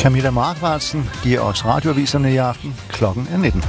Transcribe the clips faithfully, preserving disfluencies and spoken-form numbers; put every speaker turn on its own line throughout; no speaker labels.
Camilla Markvartsen giver os radioaviserne i aften. Klokken er nitten.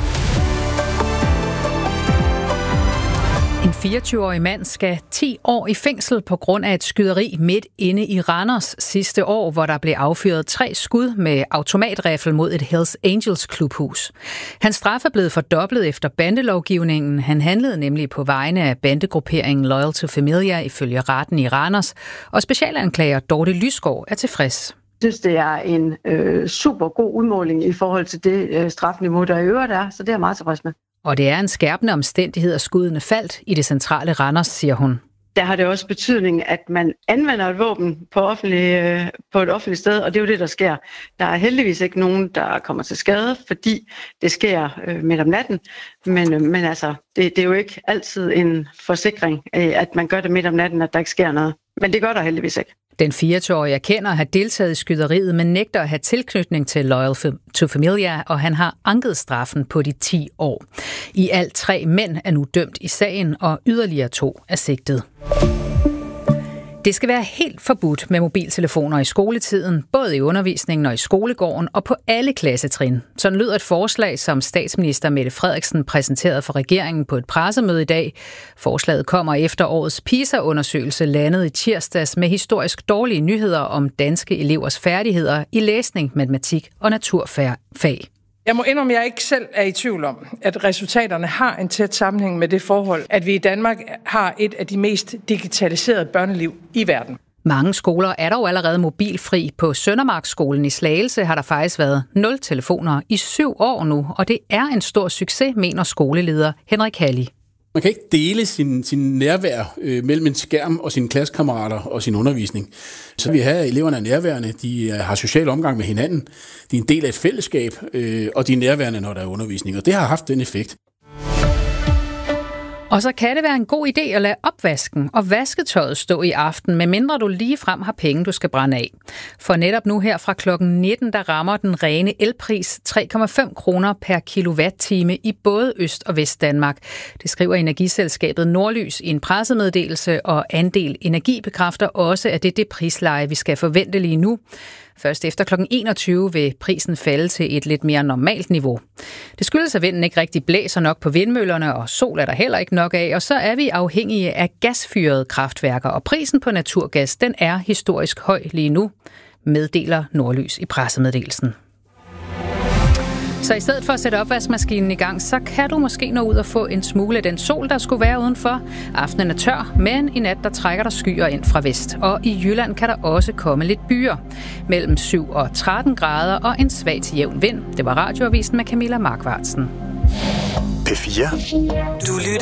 En fireogtyve-årig mand skal ti år i fængsel på grund af et skyderi midt inde i Randers sidste år, hvor der blev affyret tre skud med automatriffel mod et Hells Angels klubhus. Hans straf er blevet fordoblet efter bandelovgivningen. Han handlede nemlig på vegne af bandegrupperingen Loyal to Familia ifølge retten i Randers, og specialanklager Dorte Lysgaard er tilfreds.
Jeg synes, det er en øh, super god udmåling i forhold til det øh, strafniveau, der i øvrigt er, så det er jeg meget tilfreds med.
Og det er en skærpende omstændighed, at skuddene faldt i det centrale Randers, siger hun.
Der har det også betydning, at man anvender et våben på, offentlig, øh, på et offentligt sted, og det er jo det, der sker. Der er heldigvis ikke nogen, der kommer til skade, fordi det sker øh, midt om natten. Men, øh, men altså, det, det er jo ikke altid en forsikring, øh, at man gør det midt om natten, at der ikke sker noget. Men det gør der heldigvis ikke.
Den fireogtyve-årige erkender at have deltaget i skyderiet, men nægter at have tilknytning til Loyal to Familia, og han har anket straffen på de ti år. I alt tre mænd er nu dømt i sagen, og yderligere to er sigtet. Det skal være helt forbudt med mobiltelefoner i skoletiden, både i undervisningen og i skolegården og på alle klassetrin. Sådan lyder et forslag, som statsminister Mette Frederiksen præsenterede for regeringen på et pressemøde i dag. Forslaget kommer efter årets PISA-undersøgelse landet i tirsdags med historisk dårlige nyheder om danske elevers færdigheder i læsning, matematik og naturfag.
Jeg må indrømme, at jeg ikke selv er i tvivl om, at resultaterne har en tæt sammenhæng med det forhold, at vi i Danmark har et af de mest digitaliserede børneliv i verden.
Mange skoler er dog allerede mobilfri. På Søndermarksskolen i Slagelse har der faktisk været nul telefoner i syv år nu, og det er en stor succes, mener skoleleder Henrik Halli.
Man kan ikke dele sin, sin nærvær øh, mellem en skærm og sine klassekammerater og sin undervisning. Så vi har eleverne er nærværende, de har social omgang med hinanden, de er en del af et fællesskab, øh, og de er nærværende, når der er undervisning, og det har haft den effekt.
Og så kan det være en god idé at lade opvasken og vasketøjet stå i aften, medmindre du ligefrem har penge, du skal brænde af. For netop nu her fra klokken nitten, der rammer den rene elpris tre komma fem kroner per kilowatt-time i både Øst- og Vestdanmark. Det skriver energiselskabet Nordlys i en pressemeddelelse, og Andel Energi bekræfter også, at det er det prisleje, vi skal forvente lige nu. Først efter klokken enogtyve vil prisen falde til et lidt mere normalt niveau. Det skyldes, at vinden ikke rigtig blæser nok på vindmøllerne, og sol er der heller ikke nok af, og så er vi afhængige af gasfyrede kraftværker, og prisen på naturgas, den er historisk høj lige nu, meddeler Nordlys i pressemeddelelsen. Så i stedet for at sætte opvaskemaskinen i gang, så kan du måske nå ud og få en smule af den sol, der skulle være udenfor. Aftenen er tør, men i nat der trækker der skyer ind fra vest. Og i Jylland kan der også komme lidt byer. Mellem syv og tretten grader og en svag til jævn vind. Det var Radioavisen med Camilla Markvartsen.
P fire.
Du lytter